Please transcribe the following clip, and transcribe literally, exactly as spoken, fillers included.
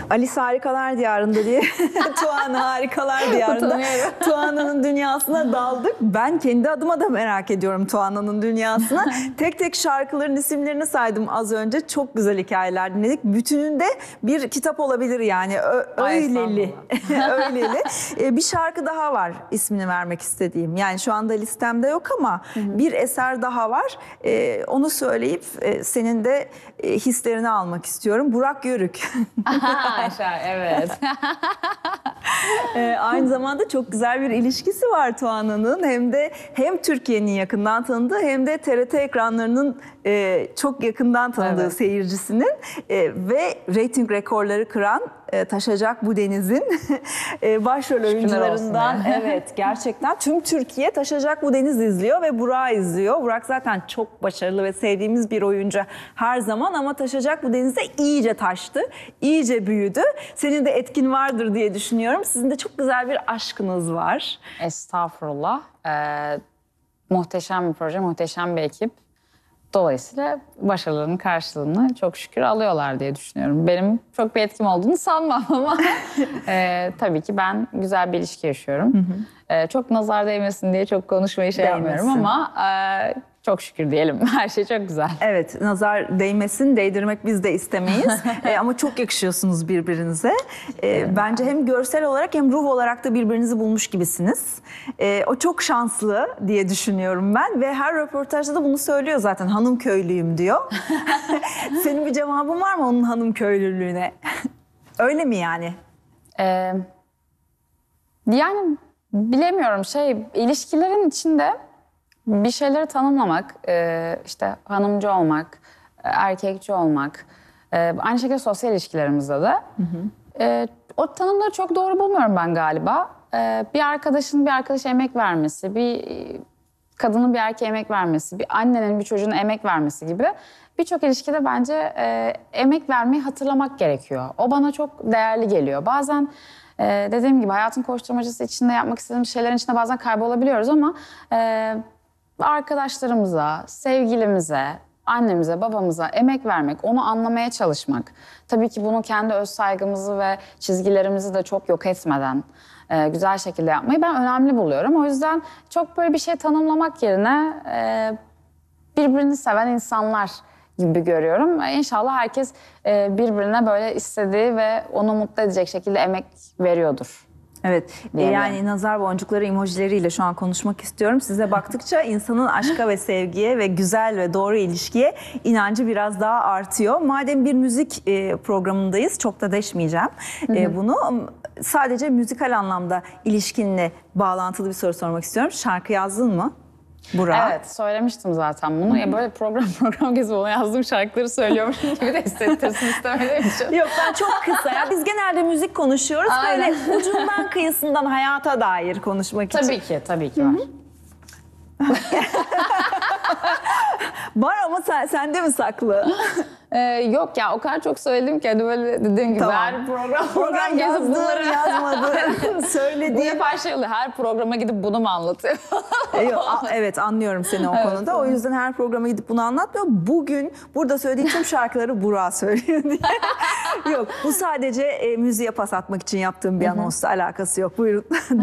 Alice Harikalar Diyarı'nda diye Tuana Harikalar Diyarı'nda Tuana'nın dünyasına daldık. Ben kendi adıma da merak ediyorum Tuana'nın dünyasına. Tek tek şarkıların isimlerini saydım az önce. Çok güzel hikayeler dinledik. Bütününde bir kitap olabilir yani. Ö öyleli. öyleli. Ee, bir şarkı daha var ismini vermek istediğim. Yani şu anda listemde yok ama hı hı. bir eser daha var. Ee, onu söyleyip e, senin de e, hislerini almak istiyorum. Burak Yörük. Ayşe, evet. ee, aynı zamanda çok güzel bir ilişkisi var Tuana'nın. Hem de hem Türkiye'nin yakından tanıdığı hem de T R T ekranlarının e, çok yakından tanıdığı evet. seyircisinin e, ve reyting rekorları kıran e, Taşacak Bu Deniz'in e, başrol oyuncularından. Evet, gerçekten tüm Türkiye Taşacak Bu Deniz izliyor ve Burak'ı izliyor. Burak zaten çok başarılı ve sevdiğimiz bir oyuncu her zaman ama Taşacak Bu Deniz'de iyice taştı, iyice büyüdü. Senin de etkin vardır diye düşünüyorum. Sizin de çok güzel bir aşkınız var. Estağfurullah. Ee, muhteşem bir proje, muhteşem bir ekip. Dolayısıyla başarılarının karşılığını çok şükür alıyorlar diye düşünüyorum. Benim çok bir etkim olduğunu sanmam ama e, tabii ki ben güzel bir ilişki yaşıyorum. Hı hı. E, çok nazar değmesin diye çok konuşmayı şey Değmesin. yapmıyorum ama e, çok şükür diyelim. Her şey çok güzel. Evet, nazar değmesin, değdirmek biz de istemeyiz. e, ama çok yakışıyorsunuz birbirinize. E, bence hem görsel olarak hem ruh olarak da birbirinizi bulmuş gibisiniz. E, o çok şanslı diye düşünüyorum ben ve her röportajda da bunu söylüyor zaten. Hanım köylüyüm diyor. Senin bir cevabın var mı onun hanım köylülüğüne? Öyle mi yani? Ee, yani bilemiyorum şey ilişkilerin içinde bir şeyleri tanımlamak, işte hanımcı olmak, erkekçi olmak, aynı şekilde sosyal ilişkilerimizde de. Hı hı. O tanımları çok doğru bulmuyorum ben galiba. Bir arkadaşın bir arkadaşa emek vermesi, bir kadının bir erkeğe emek vermesi, bir annenin bir çocuğuna emek vermesi gibi birçok ilişkide bence emek vermeyi hatırlamak gerekiyor. O bana çok değerli geliyor. Bazen dediğim gibi hayatın koşturmacası içinde yapmak istediğimiz şeylerin içinde bazen kaybolabiliyoruz ama arkadaşlarımıza, sevgilimize, annemize, babamıza emek vermek, onu anlamaya çalışmak. Tabii ki bunu kendi öz saygımızı ve çizgilerimizi de çok yok etmeden e, güzel şekilde yapmayı ben önemli buluyorum. O yüzden çok böyle bir şey tanımlamak yerine e, birbirini seven insanlar gibi görüyorum. İnşallah herkes e, birbirine böyle istediği ve onu mutlu edecek şekilde emek veriyordur. Evet, yani, yani nazar boncukları emojileriyle şu an konuşmak istiyorum. Size baktıkça insanın aşka ve sevgiye ve güzel ve doğru ilişkiye inancı biraz daha artıyor. Madem bir müzik programındayız, çok da deşmeyeceğim hı hı. bunu. Sadece müzikal anlamda ilişkinle bağlantılı bir soru sormak istiyorum. Şarkı yazdın mı? Burak. Evet, söylemiştim zaten bunu. Ya böyle program program gezip ona yazdığım şarkıları söylüyormuş gibi de hissettirsin istemediğim için. Yok ben çok kısa ya. Biz genelde müzik konuşuyoruz. Aynen. Böyle ucundan kıyısından hayata dair konuşmak tabii için. Tabii ki, tabii ki var. Var ama sen, sende mi saklı? Ee, yok ya o kadar çok söyledim ki hani böyle dediğim gibi tamam. her program program yazdım, gezip bunları yazmadım, söylediğim. Bu hep şey oluyor. Her programa gidip bunu mu anlatıyor? Yok, evet anlıyorum seni o evet, konuda. Evet. O yüzden her programa gidip bunu anlatmıyor. Bugün burada söylediğim tüm şarkıları Burak söylüyor diye. Yok bu sadece e, müziğe pas atmak için yaptığım bir anonsla alakası yok. Buyurun.